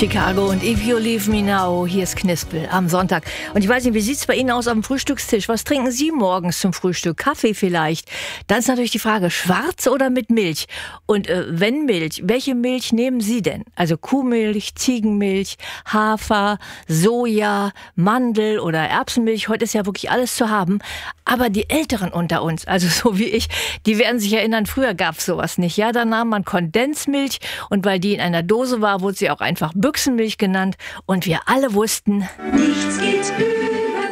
Chicago und If You Leave Me Now, hier ist Knispel am Sonntag. Und ich weiß nicht, wie sieht es bei Ihnen aus am Frühstückstisch? Was trinken Sie morgens zum Frühstück? Kaffee vielleicht? Dann ist natürlich die Frage, schwarz oder mit Milch? Und wenn Milch, welche Milch nehmen Sie denn? Also Kuhmilch, Ziegenmilch, Hafer, Soja, Mandel oder Erbsenmilch. Heute ist ja wirklich alles zu haben. Aber die Älteren unter uns, also so wie ich, die werden sich erinnern, früher gab es sowas nicht. Ja, da nahm man Kondensmilch und weil die in einer Dose war, wurde sie auch einfach Büchsenmilch genannt. Und wir alle wussten, nichts geht über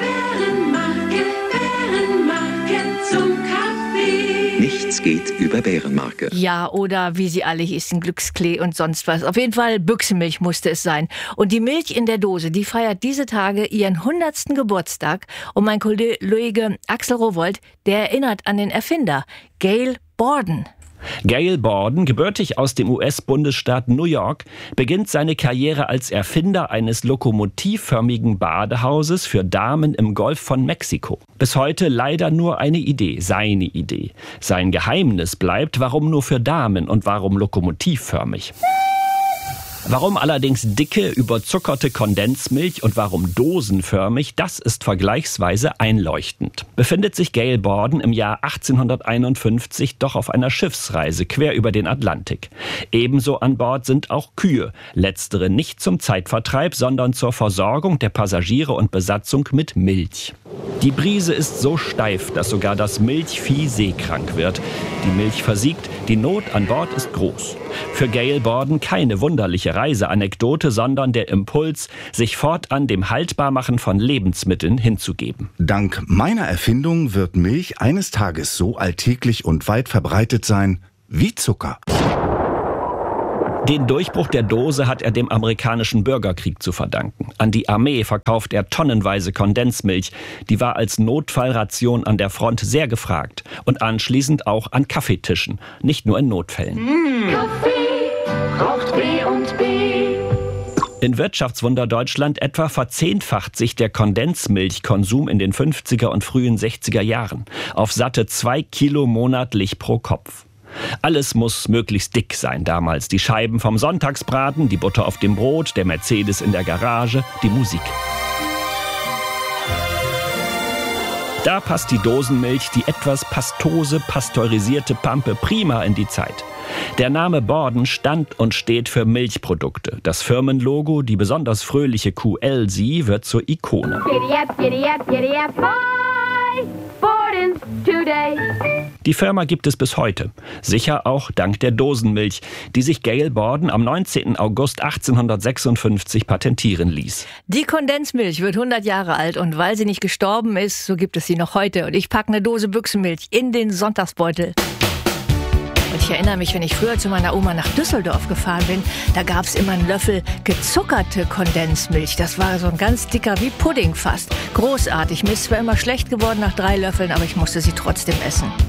Bärenmarke zum Kaffee. Nichts geht über Bärenmarke. ja, oder wie sie alle hießen, Glücksklee und sonst was. Auf jeden Fall Büchsenmilch musste es sein. Und die Milch in der Dose, die feiert diese Tage ihren 100. Geburtstag. Und mein Kollege Axel Rowohlt, der erinnert an den Erfinder, Gail Borden. Gail Borden, gebürtig aus dem US-Bundesstaat New York, beginnt seine Karriere als Erfinder eines lokomotivförmigen Badehauses für Damen im Golf von Mexiko. Bis heute leider nur eine Idee, seine Idee. Sein Geheimnis bleibt, warum nur für Damen und warum lokomotivförmig. Warum allerdings dicke, überzuckerte Kondensmilch und warum dosenförmig, das ist vergleichsweise einleuchtend. Befindet sich Gail Borden im Jahr 1851 doch auf einer Schiffsreise quer über den Atlantik. Ebenso an Bord sind auch Kühe, letztere nicht zum Zeitvertreib, sondern zur Versorgung der Passagiere und Besatzung mit Milch. Die Brise ist so steif, dass sogar das Milchvieh seekrank wird. Die Milch versiegt, die Not an Bord ist groß. Für Gail Borden keine wunderliche Reiseanekdote, sondern der Impuls, sich fortan dem Haltbarmachen von Lebensmitteln hinzugeben. Dank meiner Erfindung wird Milch eines Tages so alltäglich und weit verbreitet sein wie Zucker. Den Durchbruch der Dose hat er dem amerikanischen Bürgerkrieg zu verdanken. An die Armee verkauft er tonnenweise Kondensmilch. Die war als Notfallration an der Front sehr gefragt. Und anschließend auch an Kaffeetischen, nicht nur in Notfällen. Kaffee braucht B&B. In Wirtschaftswunder Deutschland etwa verzehnfacht sich der Kondensmilchkonsum in den 50er und frühen 60er Jahren. Auf satte 2 Kilo monatlich pro Kopf. Alles muss möglichst dick sein damals. Die Scheiben vom Sonntagsbraten, die Butter auf dem Brot, der Mercedes in der Garage, die Musik. Da passt die Dosenmilch, die etwas pastose, pasteurisierte Pampe prima in die Zeit. Der Name Borden stand und steht für Milchprodukte. Das Firmenlogo, die besonders fröhliche Kuh Elsie, wird zur Ikone. Giddy up, giddy up, giddy up, bye! Borden's today. Die Firma gibt es bis heute. Sicher auch dank der Dosenmilch, die sich Gail Borden am 19. August 1856 patentieren ließ. Die Kondensmilch wird 100 Jahre alt und weil sie nicht gestorben ist, so gibt es sie noch heute. Und ich packe eine Dose Büchsenmilch in den Sonntagsbeutel. Und ich erinnere mich, wenn ich früher zu meiner Oma nach Düsseldorf gefahren bin, da gab es immer einen Löffel gezuckerte Kondensmilch. Das war so ein ganz dicker, wie Pudding fast. Großartig. Mir ist zwar immer schlecht geworden nach 3 Löffeln, aber ich musste sie trotzdem essen.